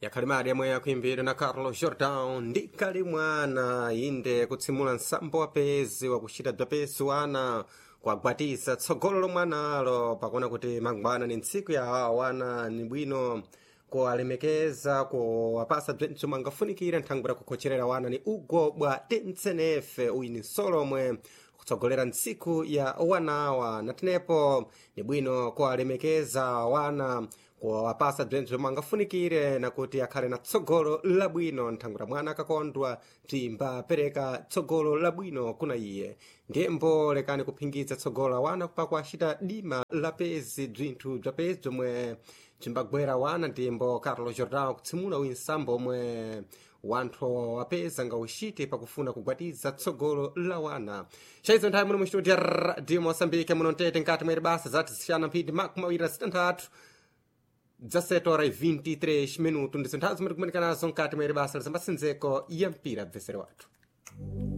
yakhalimali yamwe yakuimbidwa na Carlos Jordão ndi kali mwana inde kutsimula nsambo wapezi wakuchita bzapezi wana kuagwatiza tsogolo lomwanalo pakuona kuti mangwana ni ntsiku ya wana ni bwino kuwalemekeza kuwapasa bzentso mangafunikira nthangwira kukhocherera wana ni ugo bwa tentsenefe uyi ni solomwe kutsogolera ntsiku ya wanawa natenepo ni bwino kuwalemekeza wana kuwapasa bzentso mangafunikire nakuti akhale na tsogolo labwino nthangwira mwana akakondwa bzimbapereka tsogolo labwino kuna iye ndiyembo lekani kuphingitsa tsogolo la wana kupakwa acita dima lapezi bzinthu bzapezi bzomwe bzimbagwera wana ndiyembo Carlos Jordão kutsimula uinsambo omwe wanthu apeza ngauchite pakufuna kugwatiza tsogolo la wana chaizo nthawi muno mu studio ya Radio Moçambique muno mtete nkati mwere basa zati zisiyana mphindi makumi awiri na sitantatu 17 horas e 23 minutos ndizo nthawi zimene tikumanikanazo nkati mwere basa lisambasinzeko ya mpira bvesero wathu